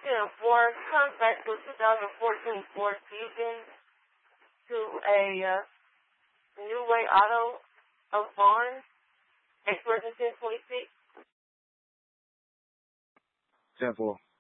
10-4, contact with 2014 Ford Fusion to a New Way Auto of Barnes, expiration 10/26. 10-4.